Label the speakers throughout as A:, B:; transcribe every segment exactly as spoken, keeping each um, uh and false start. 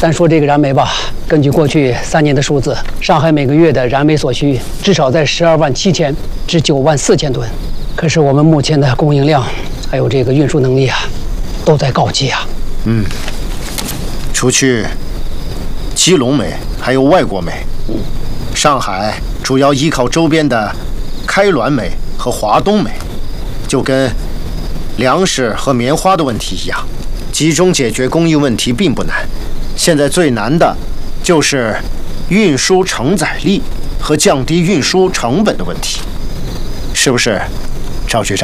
A: 咱说这个燃煤吧，根据过去三年的数字，上海每个月的燃煤所需至少在十二万七千至九万四千吨。可是我们目前的供应量还有这个运输能力啊，都在告急啊。
B: 嗯，除去基隆煤还有外国煤，上海主要依靠周边的开滦煤和华东煤，就跟粮食和棉花的问题一样，集中解决供应问题并不难。现在最难的就是运输承载力和降低运输成本的问题，是不是，赵局长？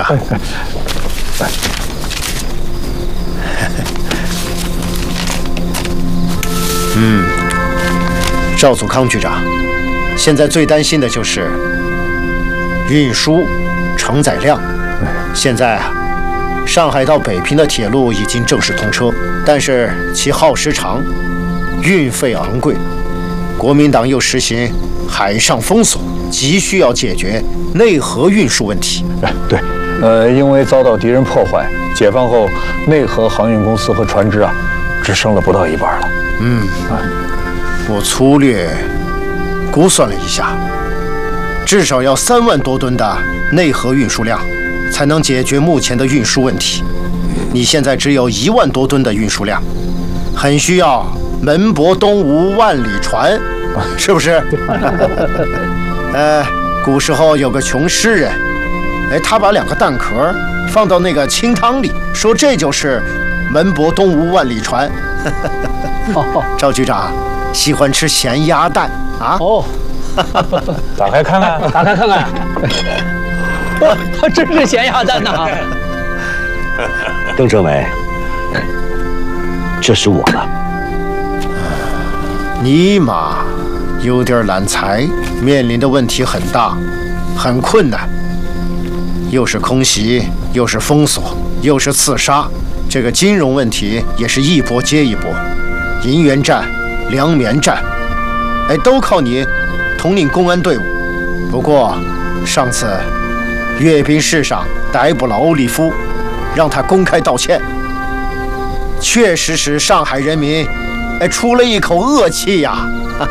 B: 嗯，赵祖康局长，现在最担心的就是运输承载量。现在啊，上海到北平的铁路已经正式通车，但是其耗时长，运费昂贵。国民党又实行海上封锁，急需要解决内河运输问题。
C: 哎，对，呃，因为遭到敌人破坏，解放后内河航运公司和船只啊，只剩了不到一半了。
B: 嗯，啊、我粗略估算了一下，至少要三万多吨的内河运输量，才能解决目前的运输问题。你现在只有一万多吨的运输量，很需要门泊东吴万里船，是不是？呃，古时候有个穷诗人，哎，他把两个蛋壳放到那个清汤里，说这就是门泊东吴万里船。赵局长喜欢吃咸鸭蛋啊？
A: 哦，
C: 打开看看，
A: 打开看看。哇，真是咸鸭蛋呐！
D: 邓政委，这是我的。
B: 尼玛，有点揽财，面临的问题很大，很困难。又是空袭，又是封锁，又是刺杀，这个金融问题也是一波接一波。银元战、粮棉战，哎，都靠你统领公安队伍。不过上次阅兵式上逮捕了欧利夫，让他公开道歉，确实使上海人民哎出了一口恶气呀。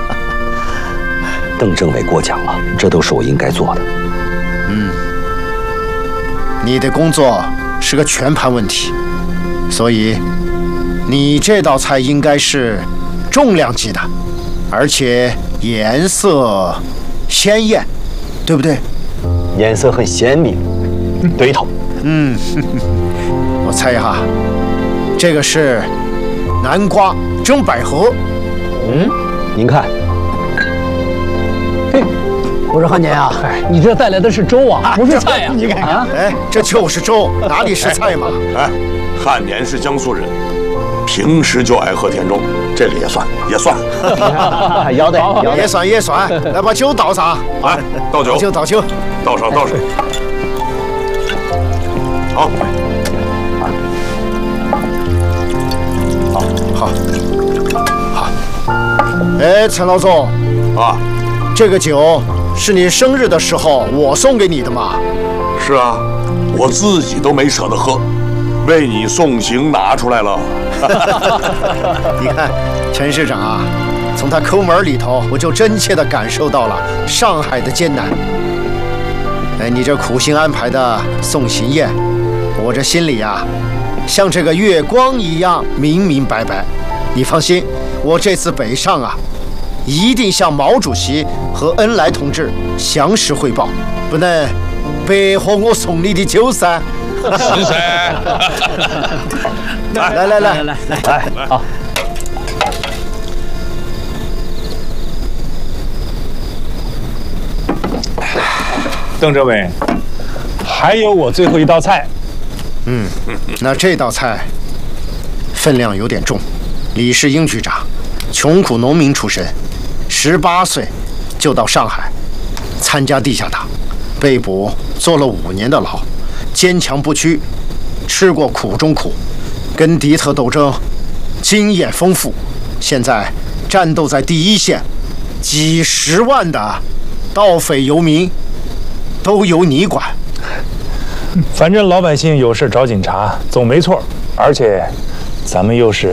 D: 邓政委过奖了，这都是我应该做的。
B: 嗯，你的工作是个全盘问题，所以你这道菜应该是重量级的，而且颜色鲜艳，对不对？
D: 颜色很鲜明，对头。
B: 嗯，我猜哈，这个是南瓜蒸百合。
D: 嗯，您看，
A: 嘿，我说汉奸啊，你这带来的是粥啊，不是菜呀！
B: 你看看，哎，这就是粥，哪里是菜嘛？
E: 哎，汉年是江苏人，平时就爱喝甜粥，这个也算也算。
D: 要得，要得，
B: 也算也算。来把酒倒上，
E: 来倒酒，
B: 倒酒倒酒，
E: 倒上倒上。好，
B: 好，好，好。哎，陈老总
E: 啊，
B: 这个酒是你生日的时候我送给你的嘛？
E: 是啊，我自己都没舍得喝，为你送行拿出来了。
B: 你看，陈市长啊，从他抠门里头，我就真切地感受到了上海的艰难。哎，你这苦心安排的送行宴，我这心里啊，像这个月光一样明明白白。你放心，我这次北上啊，一定向毛主席和恩来同志详实汇报，不能白喝我送你的酒噻。
E: 是噻。
B: 来来来来
A: 来来
C: 来，好。邓政委，还有我最后一道菜。
B: 嗯，那这道菜分量有点重。李世英局长，穷苦农民出身，十八岁就到上海参加地下党，被捕坐了五年的牢，坚强不屈，吃过苦中苦，跟敌特斗争经验丰富，现在战斗在第一线，几十万的盗匪游民都由你管。
C: 反正老百姓有事找警察总没错，而且咱们又是